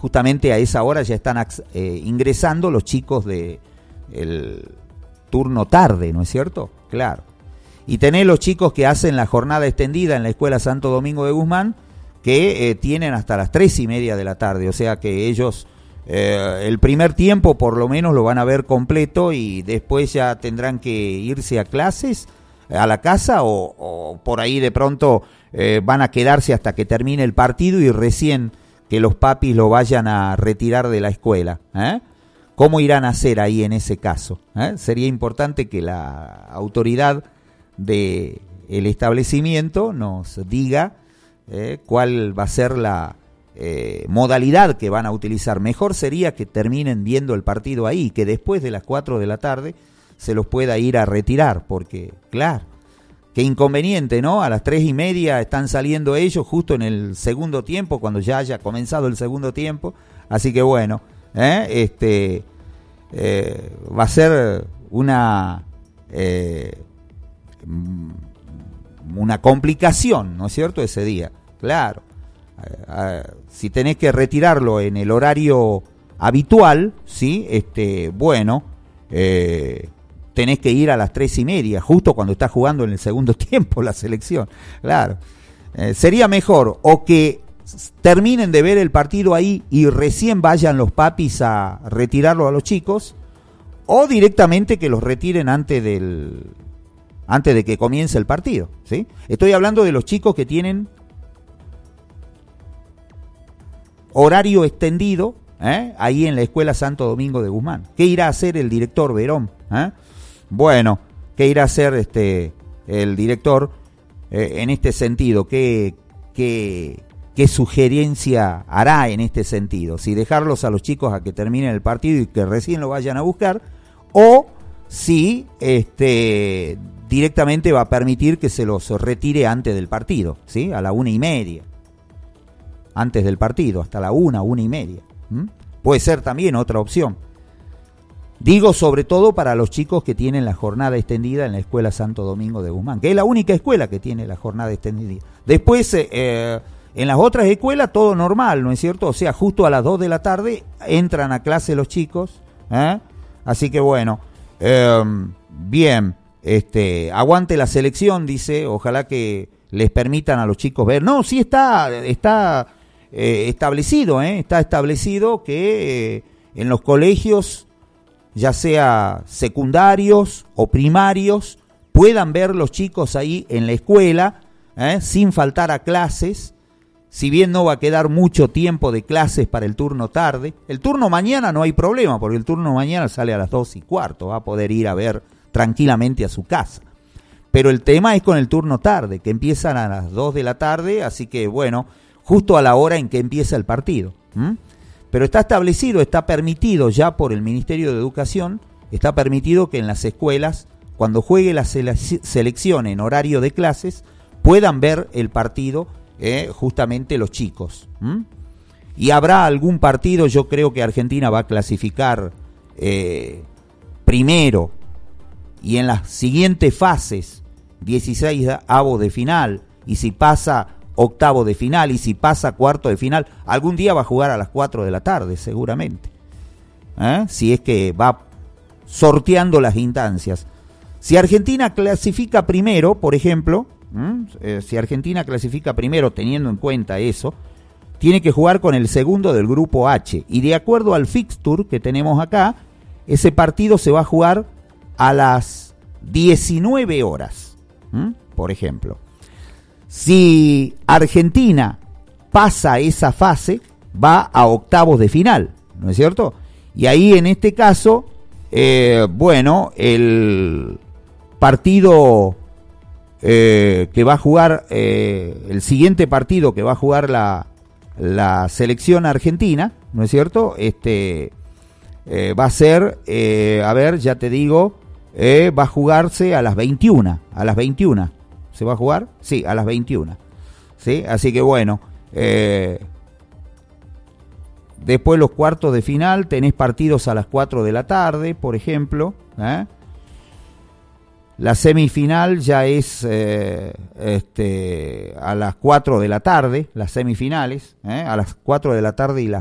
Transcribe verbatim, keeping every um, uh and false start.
justamente a esa hora ya están eh, ingresando los chicos de el turno tarde, ¿no es cierto? Claro. Y tenés los chicos que hacen la jornada extendida en la Escuela Santo Domingo de Guzmán, que eh, tienen hasta las tres y media de la tarde, o sea que ellos eh, el primer tiempo por lo menos lo van a ver completo y después ya tendrán que irse a clases, a la casa, o, o por ahí de pronto eh, van a quedarse hasta que termine el partido y recién que los papis lo vayan a retirar de la escuela, ¿eh? ¿Cómo irán a hacer ahí en ese caso? ¿Eh? Sería importante que la autoridad del establecimiento nos diga eh, cuál va a ser la eh, modalidad que van a utilizar. Mejor sería que terminen viendo el partido ahí, que después de las cuatro de la tarde se los pueda ir a retirar, porque claro, qué inconveniente, ¿no? A las tres y media están saliendo ellos justo en el segundo tiempo, cuando ya haya comenzado el segundo tiempo, así que bueno, ¿eh? este eh, va a ser una eh, una complicación, ¿no es cierto? Ese día, claro. Eh, eh, si tenés que retirarlo en el horario habitual, ¿sí? Este, bueno, eh, tenés que ir a las tres y media, justo cuando está jugando en el segundo tiempo la selección, claro. Eh, sería mejor o que terminen de ver el partido ahí y recién vayan los papis a retirarlo a los chicos, o directamente que los retiren antes del antes de que comience el partido, ¿sí? Estoy hablando de los chicos que tienen horario extendido, ¿eh? Ahí en la Escuela Santo Domingo de Guzmán. ¿Qué irá a hacer el director Verón? ¿Eh? Bueno, ¿qué irá a hacer este el director eh, en este sentido? ¿Qué, qué, ¿Qué sugerencia hará en este sentido? Si dejarlos a los chicos a que terminen el partido y que recién lo vayan a buscar, o si este directamente va a permitir que se los retire antes del partido, ¿sí? A la una y media. Antes del partido, hasta la una, una y media. ¿Mm? Puede ser también otra opción. Digo sobre todo para los chicos que tienen la jornada extendida en la Escuela Santo Domingo de Guzmán, que es la única escuela que tiene la jornada extendida. Después, eh, en las otras escuelas todo normal, ¿no es cierto? O sea, justo a las dos de la tarde entran a clase los chicos, ¿eh? Así que bueno, eh, bien, este, aguante la selección, dice, ojalá que les permitan a los chicos ver. No, sí está, está eh, establecido, ¿eh? Está establecido que eh, en los colegios, ya sea secundarios o primarios, puedan ver los chicos ahí en la escuela, ¿eh? Sin faltar a clases, si bien no va a quedar mucho tiempo de clases para el turno tarde. El turno mañana no hay problema, porque el turno mañana sale a las dos y cuarto, va a poder ir a ver tranquilamente a su casa. Pero el tema es con el turno tarde, que empiezan a las dos de la tarde, así que bueno, justo a la hora en que empieza el partido. ¿Mm? Pero está establecido, está permitido ya por el Ministerio de Educación, está permitido que en las escuelas, cuando juegue la sele- selección en horario de clases, puedan ver el partido eh, justamente los chicos. ¿Mm? Y habrá algún partido, yo creo que Argentina va a clasificar eh, primero, y en las siguientes fases, dieciséis avos de final, y si pasa octavo de final, y si pasa cuarto de final, algún día va a jugar a las cuatro de la tarde, seguramente. ¿Eh? Si es que va sorteando las instancias. Si Argentina clasifica primero, por ejemplo, eh, si Argentina clasifica primero teniendo en cuenta eso, tiene que jugar con el segundo del grupo H. Y de acuerdo al fixture que tenemos acá, ese partido se va a jugar a las diecinueve horas, ¿Mm? por ejemplo. Si Argentina pasa esa fase, va a octavos de final, ¿no es cierto? Y ahí en este caso, eh, bueno, el partido eh, que va a jugar, eh, el siguiente partido que va a jugar la, la selección argentina, ¿no es cierto? Este eh, va a ser, eh, a ver, ya te digo, Eh, va a jugarse a las veintiuna, a las veintiuna, ¿se va a jugar? Sí, a las veintiuna, ¿sí? Así que bueno, eh, después los cuartos de final, tenés partidos a las cuatro de la tarde, por ejemplo, ¿eh? La semifinal ya es eh, este, a las cuatro de la tarde, las semifinales, ¿eh? A las cuatro de la tarde y las